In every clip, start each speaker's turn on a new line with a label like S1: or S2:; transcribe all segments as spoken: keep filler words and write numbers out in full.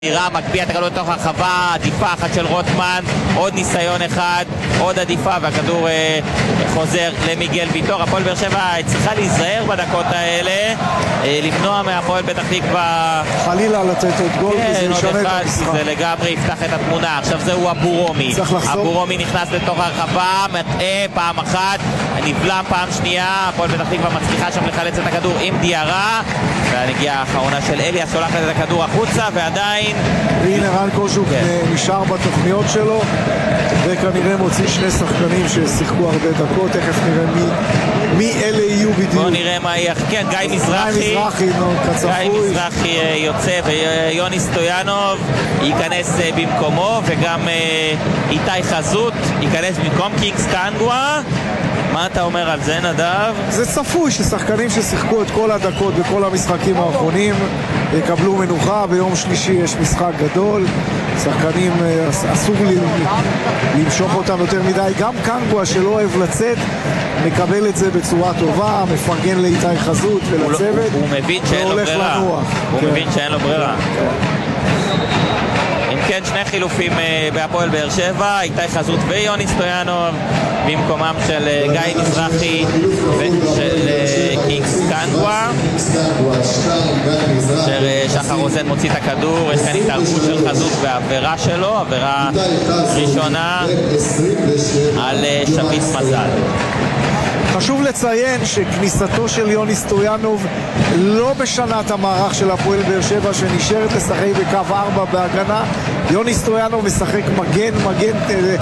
S1: נראה מקביע את הכדור לתוך הרחבה, עדיפה אחת של רוטמן, עוד ניסיון אחד, עוד עדיפה, והכדור אה, חוזר למיגל ויטור. הפועל באר שבע צריכה להיזהר בדקות האלה, אה, למנוע מהפועל פתח תקווה
S2: חלילה לתת עוד גול,
S1: כן,
S2: וזה ישנה את המשחק.
S1: זה לגמרי יפתח את התמונה. עכשיו זהו אבורומי, אבורומי נכנס לתוך הרחבה, מטעה פעם אחת, נבלם פעם שנייה, הפועל פתח תקווה מצליחה שם לחלץ את הכדור עם דיארה, והנגיעה האחרונה של אליאס שולחת את הכדור החוצה, ועדיין
S2: והנה רן קוז'וק נשאר בתוכניות שלו, וכנראה מוציא שני שחקנים ששיחקו הרבה דקות. תכף נראה מי, מי אלה יהיו בדיוק.
S1: בואו נראה מה יהיה. כן, גיא מזרחי,
S2: גיא מזרחי נו,
S1: גיא מזרחי יוצא, ויוני סטויאנוב ייכנס במקומו, וגם איתי חזות ייכנס במקום קינגס קנגווה. מה אתה אומר על זה, נדב?
S2: זה צפוי ששחקנים ששיחקו את כל הדקות בכל המשחקים האחרונים יקבלו מנוחה. ביום שלישי יש משחק גדול, שחקנים אסור לי למשוך אותם יותר מדי. גם קנגווה שלא אוהב לצאת מקבל את זה בצורה טובה, מפרגן לאיתי חזות ולצוות.
S1: הוא, הוא מבין שאין לו ברירה, הוא
S2: כן.
S1: מבין שאין לו ברירה.
S2: כן.
S1: אם כן, שני חילופים בהפועל באר שבע, איתי חזות ויוני סטויאנוב במקומם של גיא מזרחי ושל קינגס קנגווה, אשר שחר רוזן מוציא את הכדור. יש כאן התערבות של חזות והעבירה שלו, עבירה ראשונה על שביט מזל.
S2: חשוב לציין שכניסתו של יוני סטויאנוב לא משנה את המערך של הפועל באר שבע, שנשארת לשחק בקו ארבע בהגנה. יוני סטויאנוב משחק מגן, מגן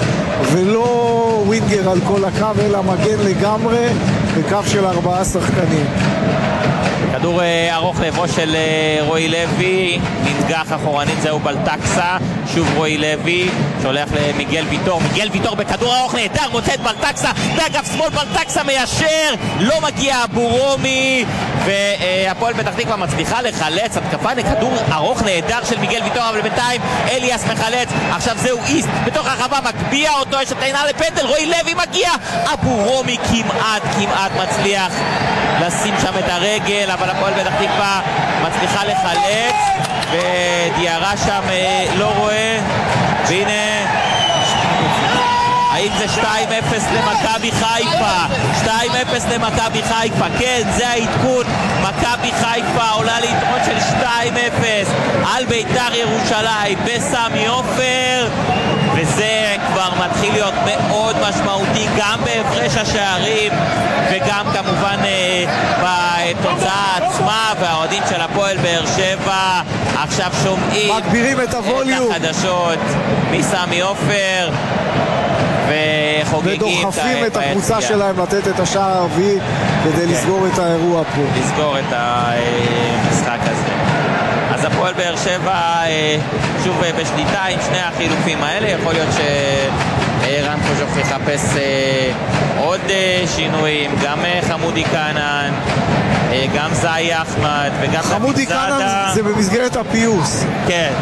S2: ולא ווינגר על כל הקו, אלא מגן לגמרי בקו של ארבעה שחקנים.
S1: כדור ארוך לבו של רועי לוי, ננגח אחורנית, זהו בלטקסה, שוב רועי לוי שולח למיגל ויטור, מיגל ויטור בכדור ארוך נהדר, מוצא את בלטקסה באגף שמאל, בלטקסה מיישר, לא מגיע אבורומי, והפועל פתח תקווה מצליחה לחלץ התקפה לכדור ארוך נהדר של מיגל ויטור, אבל בינתיים אליאס מחלץ. עכשיו זהו איסט בתוך הרחבה, מקביע אותו, יש הטעינה לפנדל, רועי לוי מגיע, אבורומי כמעט כמעט מצליח לשים שם את הרגל, אבל הפועל פתח תקווה מצליחה לחלץ, ודיארה שם לא רואה. והנה, האם זה שתיים אפס למכבי חיפה? שתיים אפס למכבי חיפה, כן, זה העדכון. מכבי חיפה עולה ליתרון של שתיים אפס על בית"ר ירושלים בסמי עופר, וזה כבר מתחיל להיות מאוד משמעותי גם בהפרש השערים וגם כמובן בתוצאה עצמה. והאוהדים של הפועל באר שבע עכשיו שומעים
S2: מגבירים את הווליום,
S1: את החדשות מסמי עופר וחוגגים,
S2: ודוחפים את הקבוצה שלהם לתת את השער הרביעי כדי לסגור את האירוע פה,
S1: לסגור את המשחק הזה. אז הפועל באר שבע שוב בשליטה עם שני החילופים האלה. יכול להיות שרן קוז'וק יחפש עוד שינויים, גם חמודי קנן, גם זאי אחמד וגם
S2: חמודי קנן זה במסגרת הפיוס,
S1: כן,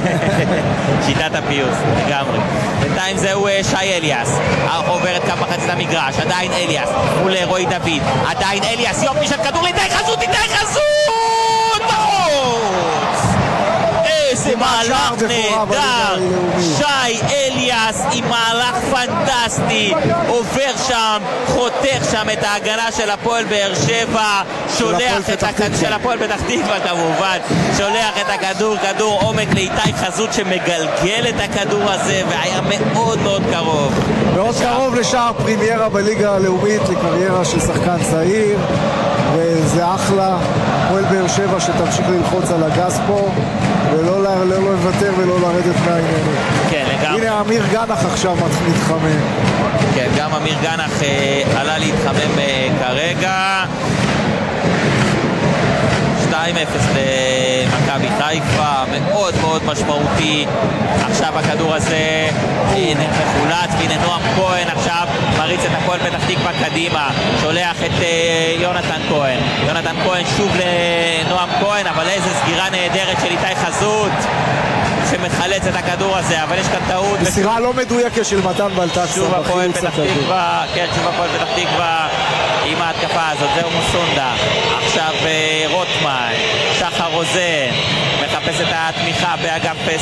S1: שיטת הפיוס לגמרי. בינתיים זהו שי אליאס, עוברת כמה מחצית המגרש, עדיין אליאס מול רועי דוד, עדיין אליאס, יופי של כדור לידי חזות, לידי חזות בחוץ, איזה מהלך נהדר, שי אליאס עם מהלך פנטסטי, עובר שם, חותך שם את ההגנה של הפועל באר שבע, שולח את הכדור של הפועל פתח תקווה כמובן, שולח את הכדור, כדור עומק לאיתי חזות שמגלגל את הכדור הזה, והיה מאוד מאוד קרוב,
S2: מאוד קרוב לשער פרימיירה בליגה הלאומית, לקריירה של שחקן צעיר, וזה אחלה. הפועל באר שבע שתמשיך ללחוץ על הגז פה ולא לא, לא לוותר ולא לרדת מהעניינים.
S1: כן, לגמרי.
S2: הנה אמיר גנח עכשיו מתחיל להתחמם.
S1: כן, גם אמיר גנח אה, עלה להתחמם אה, כרגע. שתיים אפס למכבי חיפה, מאוד מאוד משמעותי. עכשיו הכדור הזה מחולץ, והנה נועם כהן עכשיו מריץ את הפועל פתח תקווה קדימה, שולח את uh, יונתן כהן, יונתן כהן שוב לנועם כהן, אבל איזה סגירה נהדרת של איתי חזות שמחלץ את הכדור הזה, אבל יש כאן טעות.
S2: מסירה לא מדויקת של מתן בלטקסה.
S1: שוב הפועל פתח תקווה, כן, שוב הפועל פתח תקווה עם ההתקפה הזאת, זהו מוסונדה, עכשיו רוטמן, שחר רוזן, מחפש מחפש את התמיכה באגף